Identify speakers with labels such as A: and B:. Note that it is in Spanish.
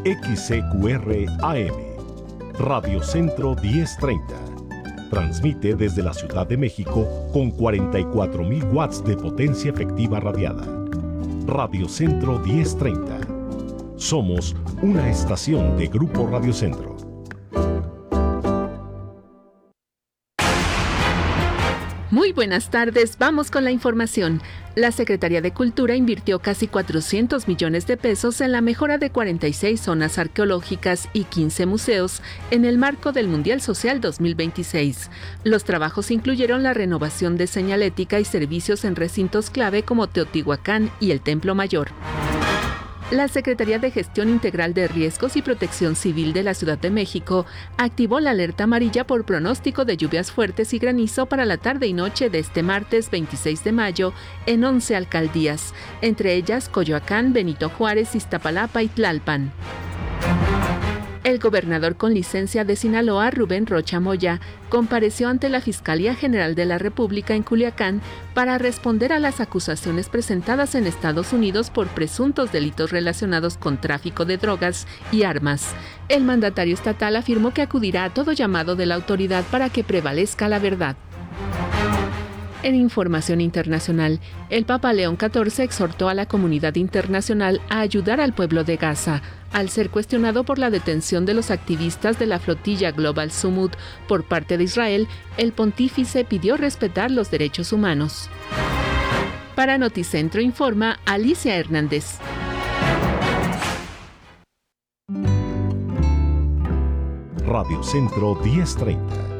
A: XCQR AM, Radio Centro 1030. Transmite desde la Ciudad de México con 44.000 watts de potencia efectiva radiada. Radio Centro 1030. Somos una estación de Grupo Radio Centro.
B: Muy buenas tardes, vamos con la información. La Secretaría de Cultura invirtió casi 400 millones de pesos en la mejora de 46 zonas arqueológicas y 15 museos en el marco del Mundial Social 2026. Los trabajos incluyeron la renovación de señalética y servicios en recintos clave como Teotihuacán y el Templo Mayor. La Secretaría de Gestión Integral de Riesgos y Protección Civil de la Ciudad de México activó la alerta amarilla por pronóstico de lluvias fuertes y granizo para la tarde y noche de este martes 26 de mayo en 11 alcaldías, entre ellas Coyoacán, Benito Juárez, Iztapalapa y Tlalpan. El gobernador con licencia de Sinaloa, Rubén Rocha Moya, compareció ante la Fiscalía General de la República en Culiacán para responder a las acusaciones presentadas en Estados Unidos por presuntos delitos relacionados con tráfico de drogas y armas. El mandatario estatal afirmó que acudirá a todo llamado de la autoridad para que prevalezca la verdad. En información internacional, el Papa León XIV exhortó a la comunidad internacional a ayudar al pueblo de Gaza, al ser cuestionado por la detención de los activistas de la flotilla Global Sumud por parte de Israel. El pontífice pidió respetar los derechos humanos. Para Noticentro informa Alicia Hernández.
A: Radio Centro 1030.